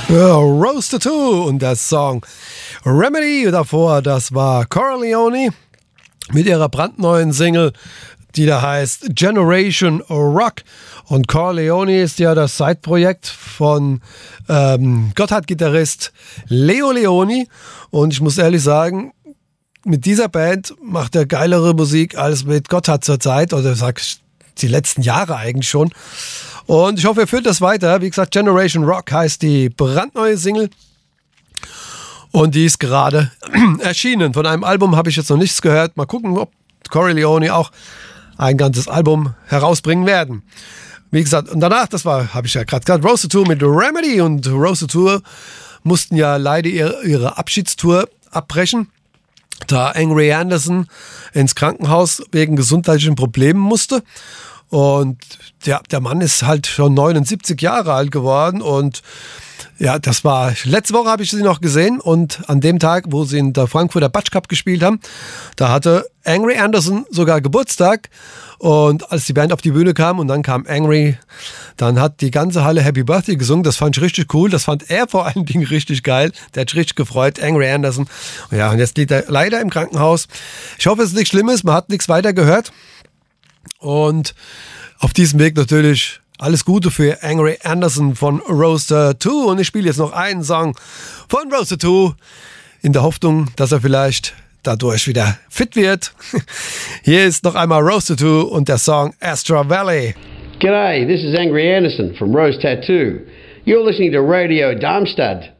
Rose Tattoo und der Song Remedy. Davor, das war Corleone mit ihrer brandneuen Single, die da heißt Generation Rock. Und Corleone ist ja das Side-Projekt von Gotthard-Gitarrist Leo Leoni. Und ich muss ehrlich sagen, mit dieser Band macht er geilere Musik als mit Gotthard zur Zeit, oder sag ich die letzten Jahre eigentlich schon. Und ich hoffe, er führt das weiter. Wie gesagt, Generation Rock heißt die brandneue Single. Und die ist gerade erschienen. Von einem Album habe ich jetzt noch nichts gehört. Mal gucken, ob Corleone auch ein ganzes Album herausbringen werden. Wie gesagt, und danach, das war, habe ich ja gerade gesagt, Rose Tattoo mit Remedy. Und Rose Tattoo mussten ja leider ihre Abschiedstour abbrechen, da Angry Anderson ins Krankenhaus wegen gesundheitlichen Problemen musste. Und der Mann ist halt schon 79 Jahre alt geworden und ja, das war, letzte Woche habe ich sie noch gesehen und an dem Tag, wo sie in der Frankfurter Batsch Cup gespielt haben, da hatte Angry Anderson sogar Geburtstag und als die Band auf die Bühne kam und dann kam Angry, dann hat die ganze Halle Happy Birthday gesungen, das fand ich richtig cool, das fand er vor allen Dingen richtig geil, der hat sich richtig gefreut, Angry Anderson. Ja, und jetzt liegt er leider im Krankenhaus. Ich hoffe, es ist nichts Schlimmes, man hat nichts weiter gehört. Und auf diesem Weg natürlich alles Gute für Angry Anderson von Rose Tattoo. Und ich spiele jetzt noch einen Song von Rose Tattoo in der Hoffnung, dass er vielleicht dadurch wieder fit wird. Hier ist noch einmal Rose Tattoo und der Song Astra Valley. G'day, this is Angry Anderson from Rose Tattoo. You're listening to Radio Darmstadt.